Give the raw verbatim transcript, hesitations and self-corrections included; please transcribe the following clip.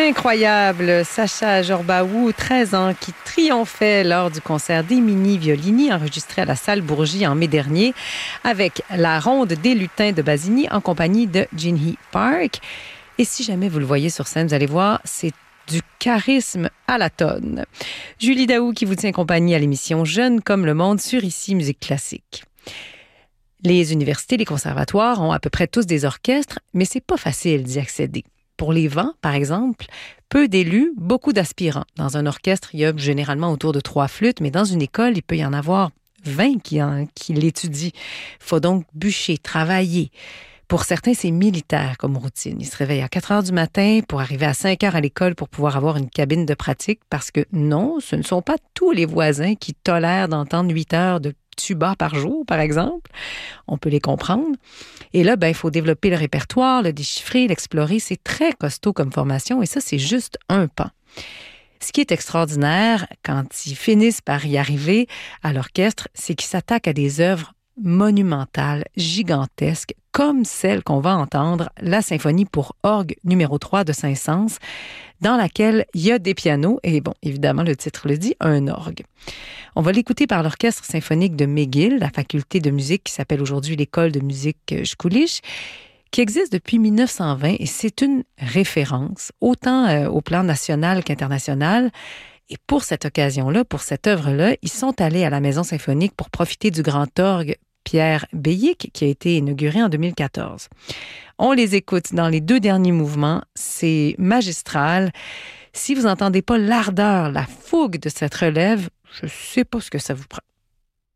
Incroyable! Sacha Jorbaou, treize ans, qui triomphait lors du concert d'Émilie Violini, enregistré à la Salle Bourgie en mai dernier, avec la Ronde des Lutins de Basigny en compagnie de Jinhee Park. Et si jamais vous le voyez sur scène, vous allez voir, c'est du charisme à la tonne. Julie Daou qui vous tient compagnie à l'émission Jeune comme le monde sur Ici Musique Classique. Les universités, les conservatoires ont à peu près tous des orchestres, mais c'est pas facile d'y accéder. Pour les vents, par exemple, peu d'élus, beaucoup d'aspirants. Dans un orchestre, il y a généralement autour de trois flûtes, mais dans une école, il peut y en avoir vingt qui, en, qui l'étudient. Il faut donc bûcher, travailler. Pour certains, c'est militaire comme routine. Ils se réveillent à quatre heures du matin pour arriver à cinq heures à l'école pour pouvoir avoir une cabine de pratique parce que non, ce ne sont pas tous les voisins qui tolèrent d'entendre huit heures de tuba par jour, par exemple. On peut les comprendre. Et là, ben, il faut développer le répertoire, le déchiffrer, l'explorer. C'est très costaud comme formation et ça, c'est juste un pan. Ce qui est extraordinaire quand ils finissent par y arriver à l'orchestre, c'est qu'ils s'attaquent à des œuvres monumentales, gigantesques, comme celle qu'on va entendre, la symphonie pour orgue numéro trois de Saint-Saëns, dans laquelle il y a des pianos et, bon, évidemment, le titre le dit, un orgue. On va l'écouter par l'Orchestre symphonique de McGill, la faculté de musique qui s'appelle aujourd'hui l'École de musique Schkulisch, qui existe depuis mille neuf cent vingt et c'est une référence, autant euh, au plan national qu'international. Et pour cette occasion-là, pour cette œuvre-là, ils sont allés à la Maison symphonique pour profiter du grand orgue Pierre Beyic, qui a été inauguré en deux mille quatorze. On les écoute dans les deux derniers mouvements. C'est magistral. Si vous n'entendez pas l'ardeur, la fougue de cette relève, je ne sais pas ce que ça vous prend.